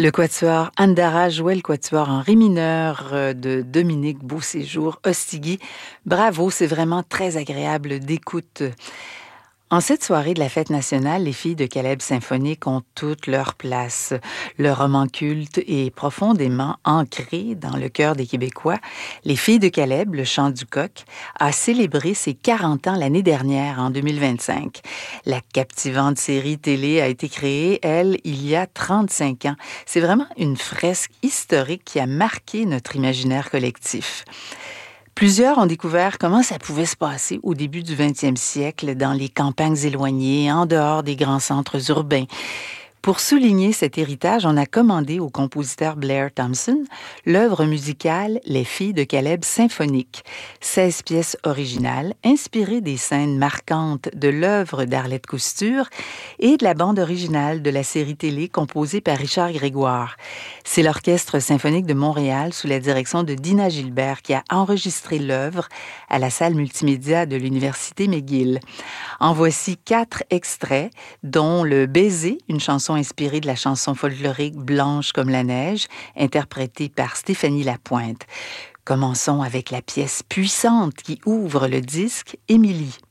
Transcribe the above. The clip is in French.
Le quatuor Andara jouait le quatuor en ré mineur de Dominique Beauséjour Ostigui. Bravo, c'est vraiment très agréable d'écoute. En cette soirée de la fête nationale, les filles de Caleb symphonique ont toute leur place. Le roman culte est profondément ancré dans le cœur des Québécois. Les filles de Caleb, le chant du coq, a célébré ses 40 ans l'année dernière, en 2025. La captivante série télé a été créée, elle, il y a 35 ans. C'est vraiment une fresque historique qui a marqué notre imaginaire collectif. Plusieurs ont découvert comment ça pouvait se passer au début du 20e siècle dans les campagnes éloignées, en dehors des grands centres urbains. Pour souligner cet héritage, on a commandé au compositeur Blair Thompson l'œuvre musicale Les filles de Caleb symphonique, 16 pièces originales inspirées des scènes marquantes de l'œuvre d'Arlette Cousture et de la bande originale de la série télé composée par Richard Grégoire. C'est l'Orchestre symphonique de Montréal sous la direction de Dina Gilbert qui a enregistré l'œuvre à la salle multimédia de l'Université McGill. En voici 4 extraits, dont Le baiser, une chanson inspirée de la chanson folklorique Blanche comme la neige, interprétée par Stéphanie Lapointe. Commençons avec la pièce puissante qui ouvre le disque, Émilie.